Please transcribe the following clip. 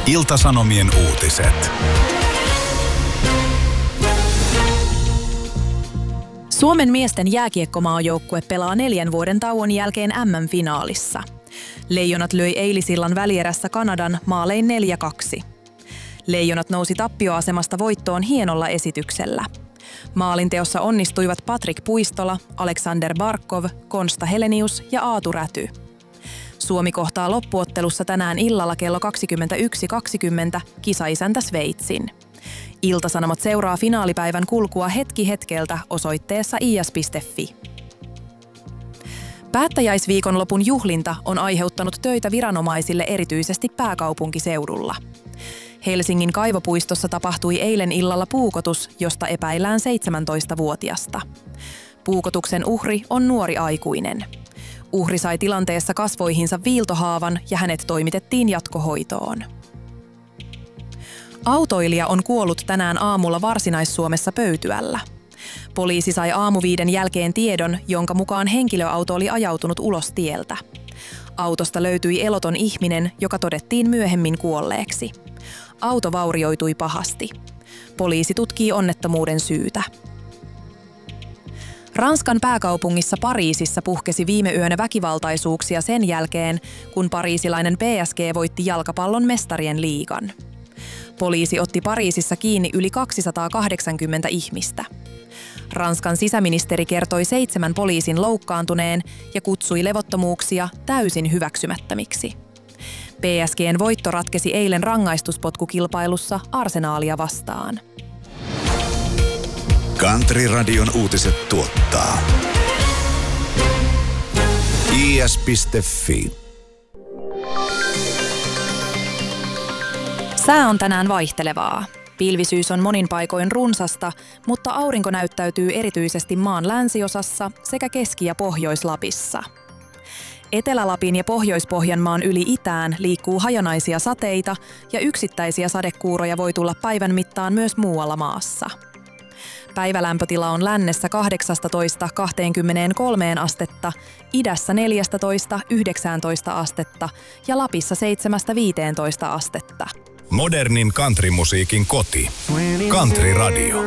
Ilta-Sanomien uutiset. Suomen miesten jääkiekkomaajoukkue pelaa 4 vuoden tauon jälkeen MM-finaalissa. Leijonat löi eilisillan välierässä Kanadan maalein 4-2. Leijonat nousi tappioasemasta voittoon hienolla esityksellä. Maalinteossa onnistuivat Patrik Puistola, Aleksander Barkov, Konsta Helenius ja Aatu Räty. Suomi kohtaa loppuottelussa tänään illalla kello 21.20 kisaisäntä Sveitsin. Ilta-Sanomat seuraa finaalipäivän kulkua hetki hetkeltä osoitteessa is.fi. Päättäjäisviikonlopun juhlinta on aiheuttanut töitä viranomaisille erityisesti pääkaupunkiseudulla. Helsingin Kaivopuistossa tapahtui eilen illalla puukotus, josta epäillään 17-vuotiasta. Puukotuksen uhri on nuori aikuinen. Uhri sai tilanteessa kasvoihinsa viiltohaavan ja hänet toimitettiin jatkohoitoon. Autoilija on kuollut tänään aamulla Varsinais-Suomessa Pöytyällä. Poliisi sai aamu-5 jälkeen tiedon, jonka mukaan henkilöauto oli ajautunut ulos tieltä. Autosta löytyi eloton ihminen, joka todettiin myöhemmin kuolleeksi. Auto vaurioitui pahasti. Poliisi tutkii onnettomuuden syytä. Ranskan pääkaupungissa Pariisissa puhkesi viime yönä väkivaltaisuuksia sen jälkeen, kun pariisilainen PSG voitti jalkapallon mestarien liigan. Poliisi otti Pariisissa kiinni yli 280 ihmistä. Ranskan sisäministeri kertoi 7 poliisin loukkaantuneen ja kutsui levottomuuksia täysin hyväksymättömiksi. PSG:n voitto ratkesi eilen rangaistuspotkukilpailussa Arsenalia vastaan. Country-radion uutiset tuottaa is.fi. Sää on tänään vaihtelevaa. Pilvisyys on monin paikoin runsasta, mutta aurinko näyttäytyy erityisesti maan länsiosassa sekä Keski- ja Pohjois-Lapissa. Etelä-Lapin ja Pohjois-Pohjanmaan yli itään liikkuu hajanaisia sateita ja yksittäisiä sadekuuroja voi tulla päivän mittaan myös muualla maassa. Päivälämpötila on lännessä 18–23 astetta, idässä 14–19 astetta ja Lapissa 7–15 astetta. Modernin countrymusiikin koti. Country Radio.